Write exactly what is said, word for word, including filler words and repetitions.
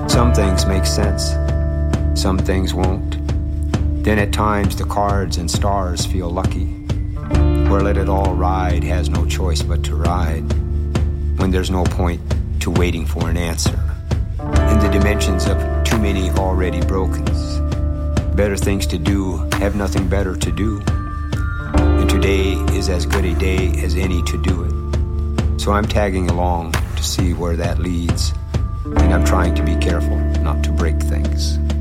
Some things make sense, some things won't. Then at times the cards and stars feel lucky. Where let it all ride has no choice but to ride. When there's no point to waiting for an answer. In the dimensions of too many already brokens. Better things to do have nothing better to do. And today is as good a day as any to do it. So I'm tagging along to see where that leads. And I'm trying to be careful not to break things.